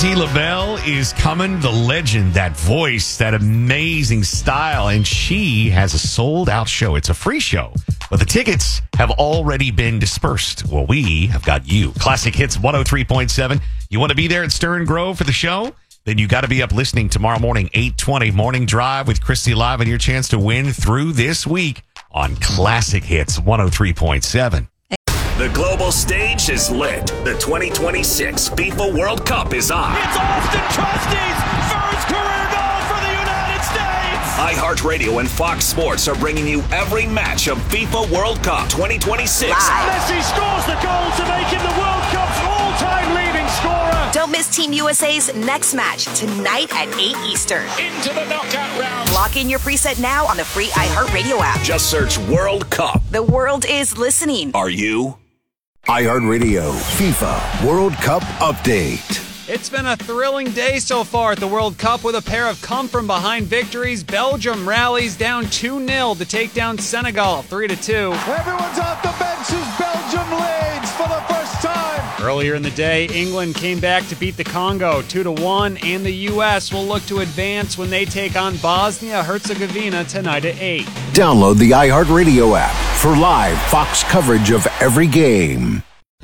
Patti LaBelle is coming. The legend, that voice, that amazing style. And she has a sold-out show. It's a free show, but the tickets have already been dispersed. Well, we have got you. Classic Hits 103.7. You want to be there at Stern Grove for the show? Then you got to be up listening tomorrow morning, 8:20, Morning Drive with Christy Live, and your chance to win through this week on Classic Hits 103.7. The global stage is lit. The 2026 FIFA World Cup is on. It's Austin Trusty's first career goal for the United States. iHeartRadio and Fox Sports are bringing you every match of FIFA World Cup 2026. Messi scores the goal to make him the World Cup's all-time leading scorer. Don't miss Team USA's next match tonight at 8 Eastern. Into the knockout round. Lock in your preset now on the free iHeartRadio app. Just search World Cup. The world is listening. Are you? iHeartRadio FIFA World Cup Update. It's been a thrilling day so far at the World Cup with a pair of come-from-behind victories. Belgium rallies down 2-0 to take down Senegal 3-2. Everyone's off the benches. Belgium leads for the first time. Earlier in the day, England came back to beat the Congo 2-1, and the U.S. will look to advance when they take on Bosnia-Herzegovina tonight at 8. Download the iHeartRadio app for live Fox coverage of every game.